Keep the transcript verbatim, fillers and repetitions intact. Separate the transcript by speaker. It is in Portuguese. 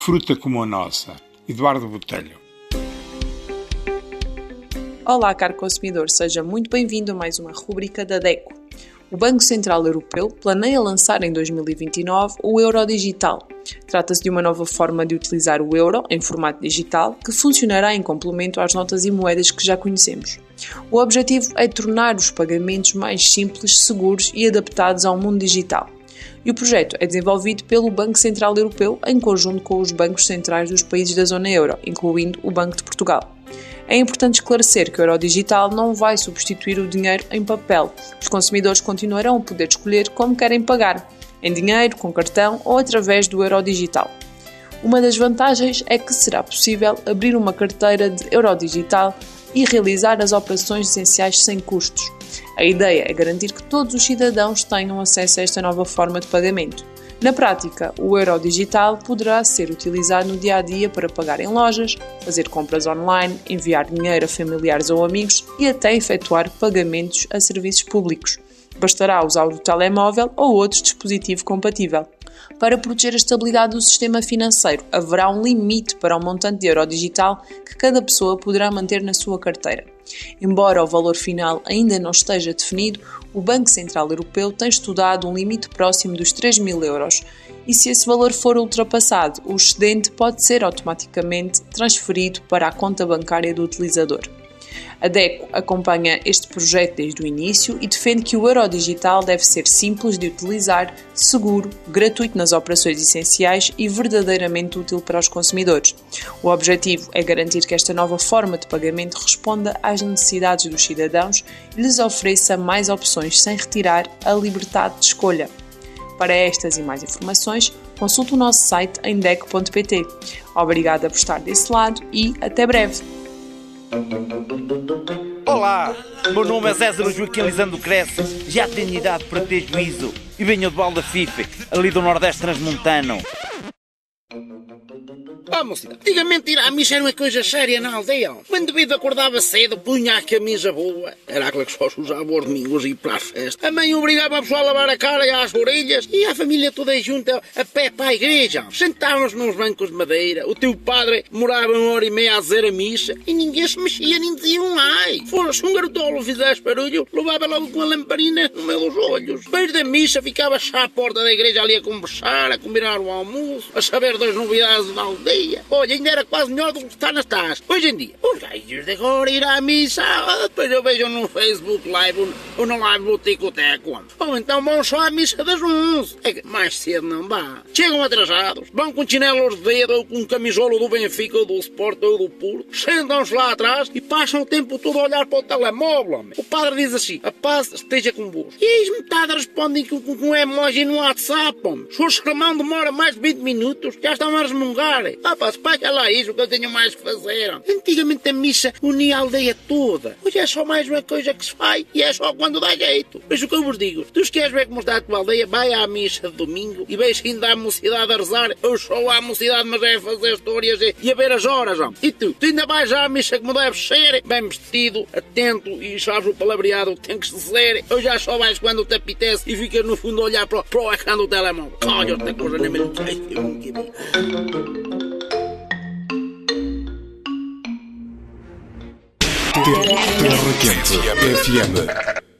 Speaker 1: Fruta como a nossa. Eduardo Botelho.
Speaker 2: Olá, caro consumidor, seja muito bem-vindo a mais uma rúbrica da DECO. O Banco Central Europeu planeia lançar em dois mil e vinte e nove o euro digital. Trata-se de uma nova forma de utilizar o euro em formato digital que funcionará em complemento às notas e moedas que já conhecemos. O objetivo é tornar os pagamentos mais simples, seguros e adaptados ao mundo digital. E o projeto é desenvolvido pelo Banco Central Europeu em conjunto com os bancos centrais dos países da zona euro, incluindo o Banco de Portugal. É importante esclarecer que o euro digital não vai substituir o dinheiro em papel. Os consumidores continuarão a poder escolher como querem pagar, em dinheiro, com cartão ou através do euro digital. Uma das vantagens é que será possível abrir uma carteira de euro digital e realizar as operações essenciais sem custos. A ideia é garantir que todos os cidadãos tenham acesso a esta nova forma de pagamento. Na prática, o euro digital poderá ser utilizado no dia-a-dia para pagar em lojas, fazer compras online, enviar dinheiro a familiares ou amigos e até efetuar pagamentos a serviços públicos. Bastará usar o telemóvel ou outro dispositivo compatível. Para proteger a estabilidade do sistema financeiro, haverá um limite para o montante de euro digital que cada pessoa poderá manter na sua carteira. Embora o valor final ainda não esteja definido, o Banco Central Europeu tem estudado um limite próximo dos três mil euros e, se esse valor for ultrapassado, o excedente pode ser automaticamente transferido para a conta bancária do utilizador. A DECO acompanha este projeto desde o início e defende que o euro digital deve ser simples de utilizar, seguro, gratuito nas operações essenciais e verdadeiramente útil para os consumidores. O objetivo é garantir que esta nova forma de pagamento responda às necessidades dos cidadãos e lhes ofereça mais opções sem retirar a liberdade de escolha. Para estas e mais informações, consulte o nosso site em deco ponto pt. Obrigada por estar desse lado e até breve!
Speaker 3: Olá, meu nome é César Joaquim Lisandro Cresce, já tenho idade para ter juízo e venho de Baldafife, ali do Nordeste Transmontano.
Speaker 4: Oh, mocidade, antigamente ir à missa era uma coisa séria na aldeia. O indivíduo acordava cedo, punha a camisa boa. Era aquela que só se usava aos domingos e ir para a festa. A mãe obrigava a pessoa a lavar a cara e as orelhas e a família toda junta a pé para a igreja. Sentávamos nos bancos de madeira. O teu padre morava uma hora e meia a dizer a missa e ninguém se mexia nem dizia um ai. Fora, se um garotolo fizesse barulho, levava logo com a lamparina no meio dos olhos. Depois da missa ficava já à porta da igreja ali a conversar, a combinar o almoço, a saber das novidades da aldeia. Olha, ainda era quase melhor do que está nas taças. Hoje em dia, os gajos de agora ir à missa, depois eu vejo no Facebook Live ou no Live Boticoteco. Ou então vão só à missa das onze. É que mais cedo não dá. Chegam atrasados, vão com chinelos de dedo ou com um camisolo do Benfica ou do Sport ou do Porto, sentam-se lá atrás e passam o tempo todo a olhar para o telemóvel. Homem. O padre diz assim, a paz esteja convosco. E eis metade respondem com, com, com um emoji no WhatsApp. Homem. Se o sermão demora mais de vinte minutos, já estão a resmungar. Ah, pá, paga lá isso que eu tenho mais que fazer. Antigamente a missa unia a aldeia toda. Hoje é só mais uma coisa que se faz e é só quando dá jeito. Mas o que eu vos digo, tu se queres ver como está a tua aldeia, vai à missa de domingo e vejo ainda a mocidade a rezar, ou só à mocidade, mas é a fazer histórias e, e a ver as horas. Ó. E tu, tu ainda vais à missa como deve ser, bem vestido, atento e sabes o palavreado que tem que se dizer, ou já só vais quando te apetece e ficas no fundo a olhar para, para o ecrã do telemóvel. Olha, outra coisa nem me
Speaker 1: Terra Quente F M.